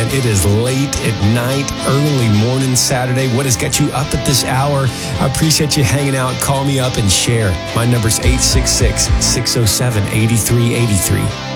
man, it is late at night, early morning Saturday. What has got you up at this hour? I appreciate you hanging out. Call me up and share. My number's 866-607-8383.